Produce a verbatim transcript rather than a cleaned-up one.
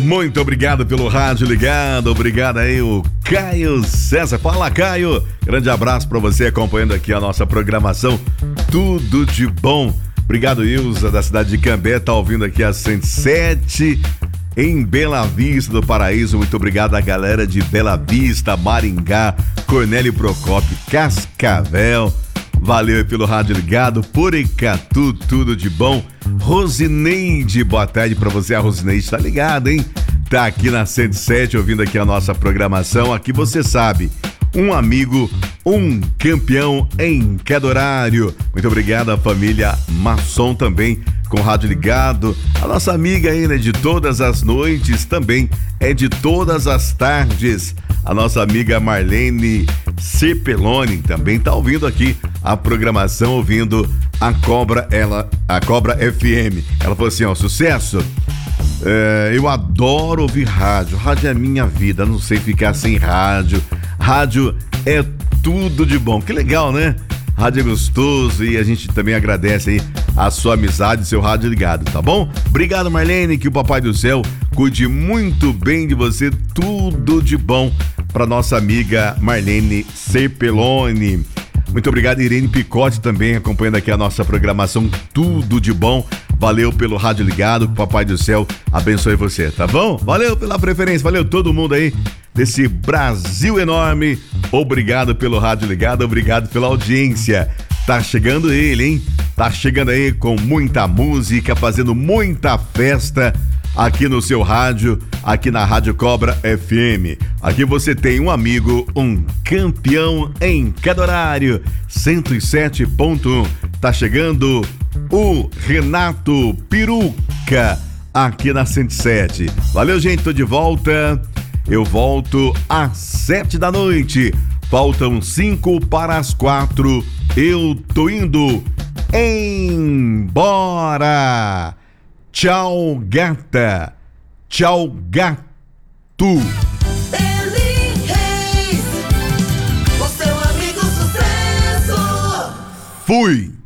Muito obrigado pelo rádio ligado, obrigado aí o Caio César. Fala, Caio, grande abraço pra você acompanhando aqui a nossa programação, tudo de bom. Obrigado, Ilza, da cidade de Cambé, tá ouvindo aqui a cento e sete em Bela Vista do Paraíso. Muito obrigado a galera de Bela Vista, Maringá, Cornélio Procópio, Cascavel. Valeu pelo rádio ligado, Poricatu, tudo de bom. Rosineide, boa tarde pra você. A Rosineide tá ligada, hein? Tá aqui na cento e sete ouvindo aqui a nossa programação. Aqui você sabe, um amigo, um campeão em cada horário. Muito obrigado à família Masson também com o rádio ligado. A nossa amiga aí, né, de todas as noites também é de todas as tardes. A nossa amiga Marlene Cepeloni também tá ouvindo aqui a programação, ouvindo a Cobra, ela, a Cobra F M. Ela falou assim, ó, sucesso. É, eu adoro ouvir rádio. Rádio é minha vida, não sei ficar sem rádio. Rádio é tudo de bom. Que legal, né? Rádio é gostoso e a gente também agradece aí a sua amizade, seu rádio ligado, tá bom? Obrigado, Marlene, que o Papai do Céu cuide muito bem de você, tudo de bom para nossa amiga Marlene Cepeloni. Muito obrigado, Irene Picote, também acompanhando aqui a nossa programação, tudo de bom. Valeu pelo rádio ligado, que o Papai do Céu abençoe você, tá bom? Valeu pela preferência, valeu todo mundo aí desse Brasil enorme. Obrigado pelo rádio ligado, obrigado pela audiência. Tá chegando ele, hein? Tá chegando aí com muita música, fazendo muita festa aqui no seu rádio, aqui na Rádio Cobra F M. Aqui você tem um amigo, um campeão em cada horário. cento e sete ponto um. Tá chegando o Renato Peruca aqui na cento e sete. Valeu, gente, tô de volta. Eu volto às sete da noite. Faltam cinco para as quatro. Eu tô indo embora. Tchau, gata. Tchau, gato. Eli Reis, o seu amigo sucesso. Fui.